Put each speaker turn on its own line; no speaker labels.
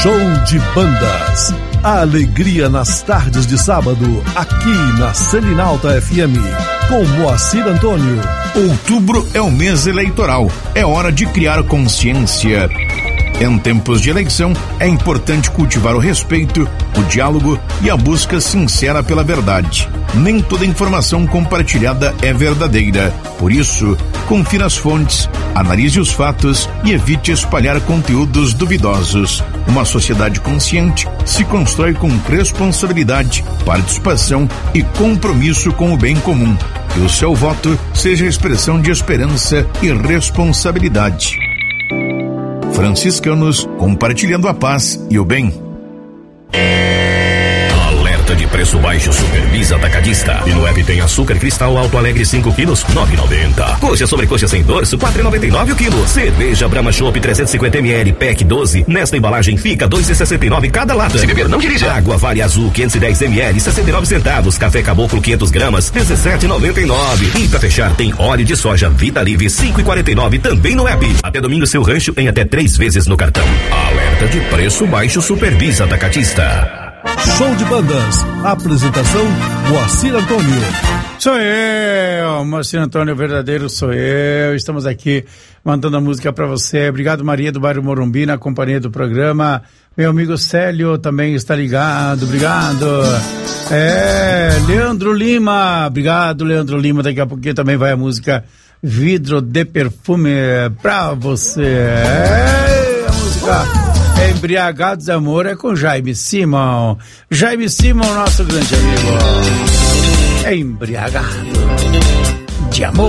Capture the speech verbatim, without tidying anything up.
Show de bandas. A alegria nas tardes de sábado, aqui na Selinalta F M, com Moacir Antônio.
Outubro é o mês eleitoral, é hora de criar consciência. Em tempos de eleição, é importante cultivar o respeito, o diálogo e a busca sincera pela verdade. Nem toda informação compartilhada é verdadeira. Por isso, confira as fontes, analise os fatos e evite espalhar conteúdos duvidosos. Uma sociedade consciente se constrói com responsabilidade, participação e compromisso com o bem comum. Que o seu voto seja expressão de esperança e responsabilidade. Franciscanos, compartilhando a paz e o bem.
Alerta de preço baixo Supervisa Atacadista. E no app tem açúcar cristal Alto Alegre cinco quilos, nove e noventa. Coxa sobre coxa sem dorso, quatro e noventa e nove o quilo. Cerveja Brahma Chopp trezentos e cinquenta mililitros, pack doze. Nesta embalagem fica dois e sessenta e nove cada lata. Se beber, não dirija. Água Vale Azul quinhentos e dez mililitros, sessenta e nove centavos. Café Caboclo quinhentos gramas, dezessete e noventa e nove. E pra fechar tem óleo de soja Vida Livre cinco e quarenta e nove também no app. Até domingo seu rancho em até três vezes no cartão. Alerta de preço baixo Supervisa Atacadista.
Show de bandas. Apresentação Moacir Antônio.
Sou eu, Moacir Antônio, verdadeiro sou eu. Estamos aqui mandando a música pra você. Obrigado, Maria do bairro Morumbi, na companhia do programa. Meu amigo Célio também está ligado, obrigado. É, Leandro Lima, obrigado, Leandro Lima. Daqui a pouquinho também vai a música Vidro de Perfume pra você. É, a música Embriagados de Amor é com Jaime Simão. Jaime Simão, nosso grande amigo. Embriagado de amor.